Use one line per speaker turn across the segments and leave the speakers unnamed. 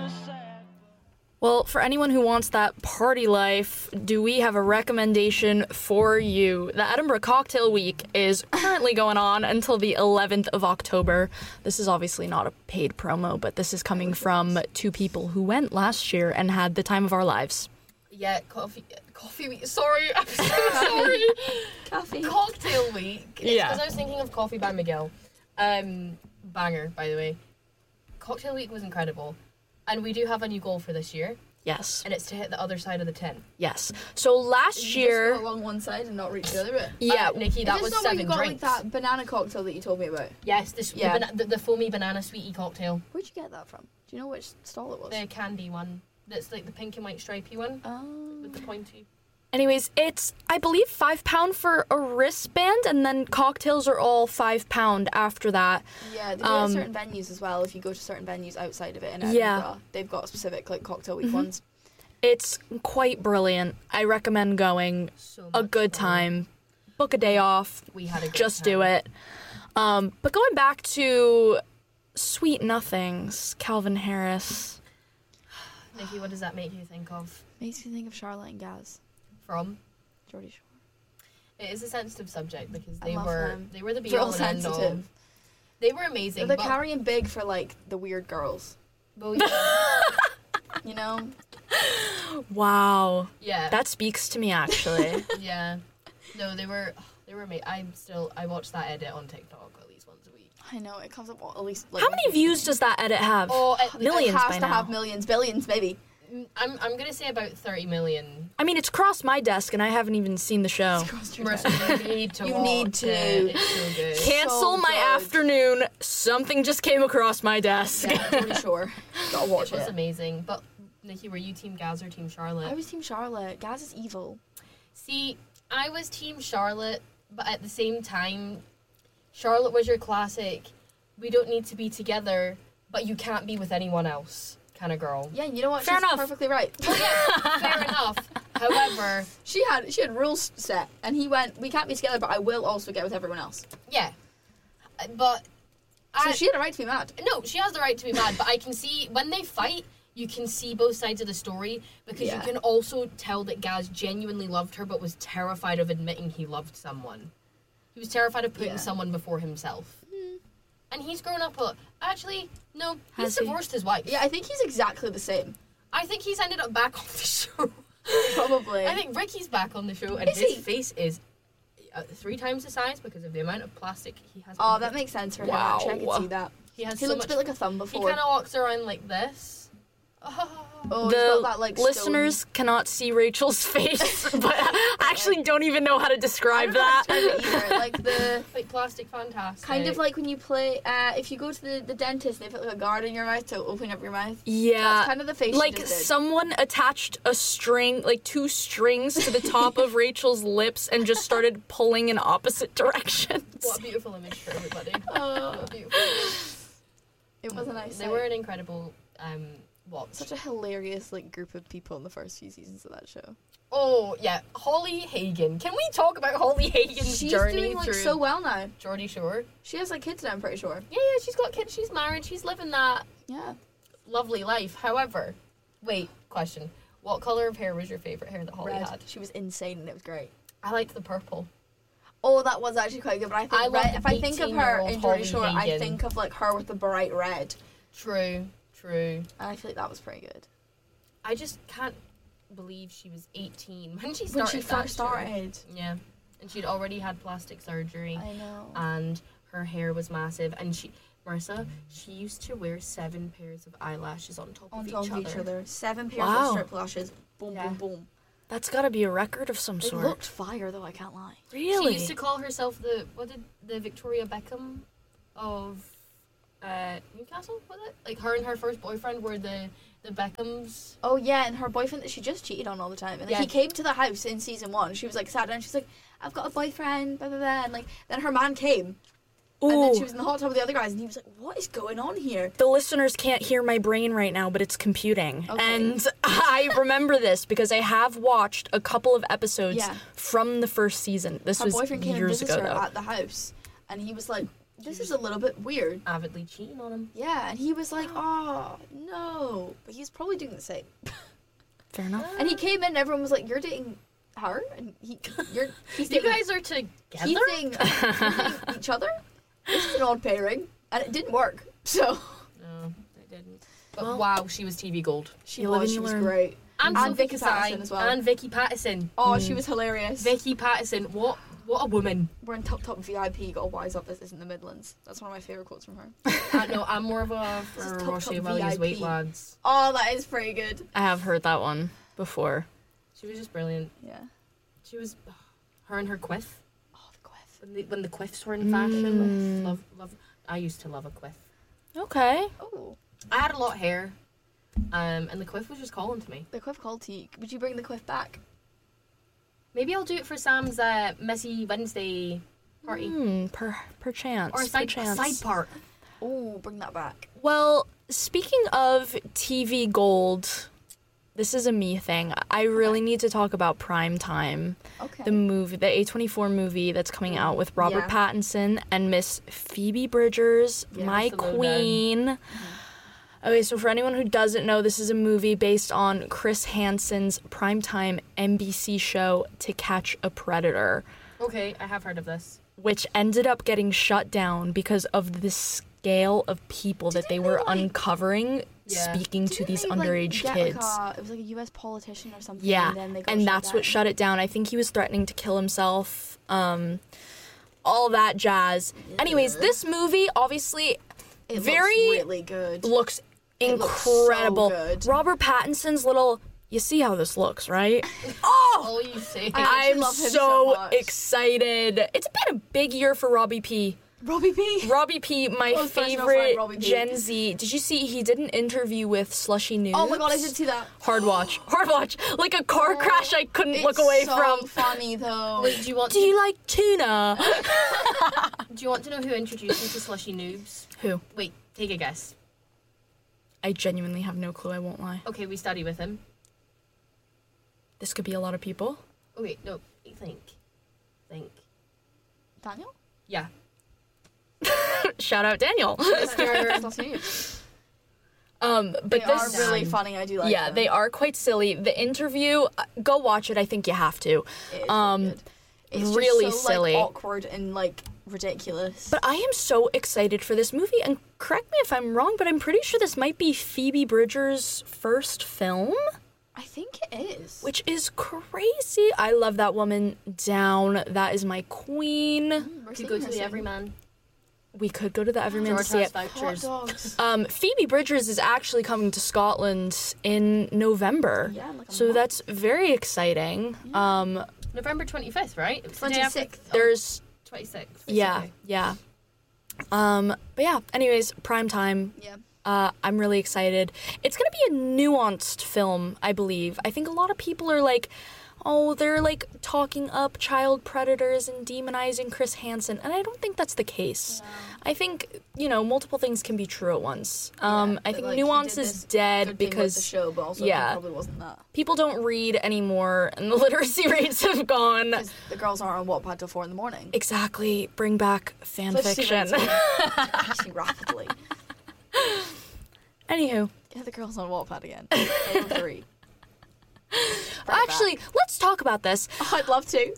Well, for anyone who wants that party life, do we have a recommendation for you? The Edinburgh Cocktail Week is currently going on until the 11th of October. This is obviously not a paid promo, but this is coming from two people who went last year and had the time of our lives.
Yeah, coffee week. Sorry, I'm so sorry.
Coffee.
Cocktail week. It's
Yeah.
because I was thinking of Coffee by Miguel. Banger, by the way. Cocktail week was incredible. And we do have a new goal for this year,
Yes.
and it's to hit the other side of the tin.
Yes. So last
You
year...
just go along one side and not reach the other bit.
Yeah.
Nikki, that was
Is this not where
7
you got
drinks.
like that banana cocktail that you told me about?
Yes,
Yeah.
the foamy banana sweetie cocktail.
Where'd you get that from? Do you know which stall it was?
The candy one. That's like the pink and white stripy one with the pointy.
Anyways, it's, I believe, £5 for a wristband, and then cocktails are all £5 after that.
Yeah, they do it at certain venues as well. If you go to certain venues outside of it in Edinburgh,
Yeah.
they've got specific like cocktail week ones.
It's quite brilliant. I recommend going.
So
A
much
good
fun.
time. Book a day off.
We had a good
Just
time.
do it. But going back to Sweet Nothings, Calvin Harris.
Nikki, what does that make you think of?
Makes me think of Charlotte and Gaz,
From?
Geordie Shore.
It is a sensitive subject because
I love them.
they were the be
They're
all
all
and end all.
sensitive.
They were amazing.
They're
but,
carrying big for like the weird girls,
well, yeah,
you know?
Wow.
yeah,
That speaks to me, actually.
yeah. No, they were amazing. I watch that edit on TikTok at least once a week.
I know, it comes up at least like...
How many views does that edit have?
Oh,
Millions
it has
by
to
now.
have millions, billions, maybe.
I'm gonna say about 30 million.
I mean, it's crossed my desk, and I haven't even seen the show.
Marissa, you need to
You
watch
need to.
it. It's so good.
Cancel
So
my
good.
afternoon. Something just came across my desk.
Yeah, Geordie Shore. Gotta watch
It was
it.
amazing. But Nikki, were you Team Gaz or Team Charlotte?
I was Team Charlotte. Gaz is evil.
See, I was Team Charlotte, but at the same time, Charlotte was your classic, we don't need to be together, but you can't be with anyone else kind of girl.
Yeah, you know what?
Fair
She's
enough.
perfectly right.
Fair enough. However,
She had rules set, and he went, we can't be together, but I will also get with everyone else.
yeah. But
So she had a right to be mad.
no, she has the right to be mad, but I can see when they fight, you can see both sides of the story because
Yeah.
you can also tell that Gaz genuinely loved her but was terrified of admitting he loved someone. He was terrified of putting
Yeah.
someone before himself. And he's grown up actually, no, he's
Has he?
divorced his wife.
Yeah, I think he's exactly the same.
I think he's ended up back on the show.
Probably.
I think Ricky's back on the show and
Is
his
he?
face is 3 times the size because of the amount of plastic he has.
Oh, that makes sense for him.
Wow.
Actually, I can see that.
He has
He
so
looks a
much.
bit like a thumb
He
before.
kind of walks around like this.
Oh, he's got that, like,
listeners cannot see Rachel's face, but I actually don't even know how to describe that.
either. Like the
Like plastic fantastic.
kind of like when you play. If you go to the dentist, they put like a guard in your mouth to open up your mouth.
Yeah.
That's kind of the face. she
Like
just did.
someone attached a string, like 2 strings to the top of Rachel's lips and just started pulling in opposite directions.
What a beautiful image for everybody.
Oh.
What a beautiful image.
It was a nice.
They
sight.
were an incredible watch.
Such a hilarious like group of people in the first few seasons of that show.
Oh yeah, Holly Hagen. Can we talk about Holly Hagen's
She's
journey
doing like
through
so well now.
Geordie Shore?
She has like kids now, I'm pretty sure.
Yeah, she's got kids. She's married. She's living that
Yeah.
lovely life. However, wait, question: what color of hair was your favorite hair that Holly
Red.
had?
She was insane and it was great.
I liked the purple.
Oh, that was actually quite good. But I think
I love
red,
the
if I think of her
18-year-old
in Geordie
Holly
Shore, I
Hagen.
think of like her with the bright red,
True.
and I feel like that was pretty good.
I just can't believe she was 18 when she
When
started.
she
that
first
show.
started,
Yeah, and she'd already had plastic surgery.
I know.
And her hair was massive, and Marissa, she used to wear 7 pairs of eyelashes on top
On
of
top
each
of
other.
each other, 7 pairs
Wow.
of strip lashes. Boom,
Yeah.
boom, boom.
That's gotta be a record of some
It
sort.
looked fire though. I can't lie.
Really?
She used to call herself the Victoria Beckham of Newcastle, was it? Like her and her first boyfriend were the Beckhams.
Oh yeah, and her boyfriend that she just cheated on all the time. And then
Yeah.
he came to the house in season 1. She was like sat down. She's like, "I've got a boyfriend." Blah blah blah. And like then her man came, and then she
Ooh,
was in the hot tub with the other guys, and he was like, "What is going on here?"
the listeners can't hear my brain right now, but it's computing.
Okay.
And I remember this because I have watched a couple of episodes
Yeah.
from the first season. This
Her
was
boyfriend came and
years
visited
ago,
her
though.
at the house, and he was like, this is a little bit weird.
Avidly cheating on him.
Yeah, and he was like, oh, no. But he's probably doing the same.
Fair enough.
And he came in and everyone was like, you're dating her? And he's
You
dating,
guys are together?
he's dating each other? This is an odd pairing. And it didn't work. So
No, they didn't. But wow, she was TV gold.
she
You live
was,
and
she
you
was
learn.
great.
And,
And
Sophie
Vicky
Kasai
Patterson as well.
And Vicky Patterson.
Oh, she was hilarious.
Vicky Patterson, what a woman.
We're in top VIP, gotta wise up, this isn't the Midlands. That's one of my favourite quotes from her.
No, I'm more of a
This is top,
Roche
top
Valia's
VIP.
Weight Lads.
Oh, that is pretty good.
I have heard that one before.
She was just brilliant.
Yeah.
She was, her and her quiff.
Oh, the quiff.
When the quiffs were in fashion. Love. I used to love a quiff.
Okay.
Oh,
I had a lot of hair. And the quiff was just calling to me.
the quiff called to you. Would you bring the quiff back?
Maybe I'll do it for Sam's Messy Wednesday party.
Perchance.
Or a side part.
Oh, bring that back.
Well, speaking of TV Gold, this is a me thing. I really need to talk about Prime Time,
Okay.
the movie, the A24 movie that's coming out with Robert
Yeah.
Pattinson and Miss Phoebe Bridgers,
Yeah,
my
the lowdown.
queen. Okay, so for anyone who doesn't know, this is a movie based on Chris Hansen's primetime NBC show To Catch a Predator,
Okay, I have heard of this.
which ended up getting shut down because of the scale of people that they were uncovering
Yeah.
speaking to
Didn't
these
they,
underage
get,
kids.
it was like a US politician or something.
Yeah,
And then they got
and
shut
that's what
down.
shut it down. I think he was threatening to kill himself. All that jazz. Anyways, this movie obviously
It
very
looks really good.
looks
It looks so
incredible.
good.
Robert Pattinson's little. You see how this looks, right?
All you say.
I
I'm
love him so
so
much.
excited. It's been a big year for Robbie P.
Robbie P.
Robbie P, my
Close personal
favorite
friend, Robbie P.
Gen Z. Did you see he did an interview with Slushy News?
Oh my god, I did see that.
Hard watch. Like a car crash I couldn't look
It's
away
so
from.
funny though.
Wait, do you want
Do you like tuna?
to know who introduced you to Slushy Noobs?
Who?
Wait, take a guess.
I genuinely have no clue, I won't lie.
Okay, we study with him.
This could be a lot of people.
Oh wait, no, think.
Daniel?
Yeah.
Shout out Daniel.
Mr.
But
They
this
are really funny. I do like
yeah,
them.
they are quite silly. The interview, go watch it. I think you have to.
It is
Um,
really good. It's
really
just so,
silly.
like, awkward and like ridiculous.
But I am so excited for this movie, and correct me if I'm wrong, but I'm pretty sure this might be Phoebe Bridgers' first film,
I think it is.
which is crazy. I love that woman down. That is my queen.
We're
Could go
seeing
to
her
the
soon.
Everyman.
We could go to the Everyman to
George
see
has
it.
vouchers.
Hot dogs.
Phoebe Bridgers is actually coming to Scotland in November,
Yeah, like a
so
month.
that's very exciting.
November 25th, right? It was the day after-
26th.
There's
26th.
yeah,
Okay.
yeah. But yeah. Anyways, prime time.
Yeah.
I'm really excited. It's gonna be a nuanced film, I believe. I think a lot of people are like, oh, they're like talking up child predators and demonizing Chris Hansen, and I don't think that's the case. I think, multiple things can be true at once. I
But,
think
like, he
nuance
did
is
this
dead
good thing with
because
the show, but also
yeah.
it probably wasn't that.
people don't read anymore, and the literacy rates have gone.
Because the girls aren't on Wattpad till 4 in the morning.
Exactly. Bring back fan fiction.
Actually, rapidly.
Anywho.
Get the girls on Wattpad again. Halo 3.
Actually, let's talk about this.
I'd love to.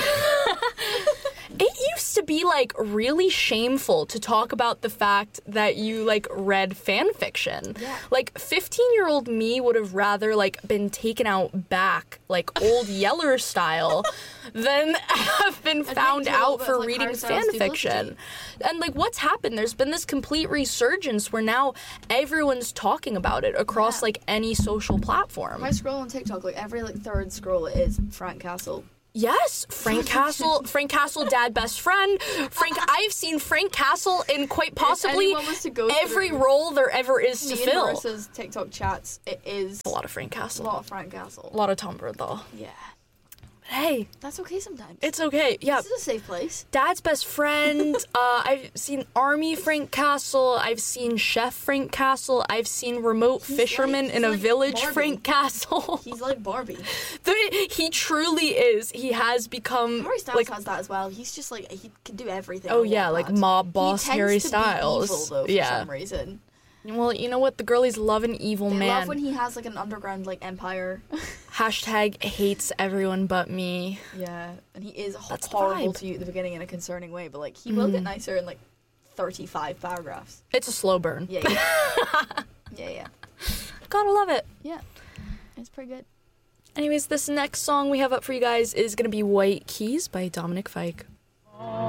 It used to be like really shameful to talk about the fact that you like read fan fiction.
Yeah.
Like 15-year-old me would have rather like been taken out back like old Yeller style than have been found
do a little
out
bit
for
of, like,
reading
Harry Styles
fan
do
fiction. And like what's happened? There's been this complete resurgence where now everyone's talking about it across
Yeah.
like any social platform.
If I scroll on TikTok, like every like third scroll it is Frank Castle.
Yes, Frank Castle, dad best friend. I've seen Frank Castle in quite possibly
anyone was to go
every
through
role there ever is to
Me and
fill.
Marissa's TikTok chats, it is
A lot of Frank
a
Castle.
lot of Frank Castle.
A lot of Tom Bernthal.
Yeah.
Hey,
That's okay sometimes.
it's okay. Yeah.
This is a safe place.
Dad's best friend. I've seen Army Frank Castle. I've seen Chef Frank Castle. I've seen remote fisherman in a
like
village
Barbie.
Frank Castle.
He's like Barbie.
He truly is. He has become
Harry Styles
like,
has that as well. He's just like, he can do everything.
oh
on
yeah, like
Wattpad.
mob boss
he tends
Harry
to
Styles.
Be evil, though, for
Yeah.
some reason.
Well, you know what? The girlies love an evil
They
man.
love when he has like an underground like empire.
Hashtag hates everyone but me.
Yeah, and he is
That's the
horrible
vibe.
to you at the beginning in a concerning way, but like he will get nicer in like 35 paragraphs.
It's a slow burn.
Yeah, yeah. yeah.
Gotta love it.
Yeah. It's pretty good.
Anyways, this next song we have up for you guys is gonna be White Keys by Dominic Fike.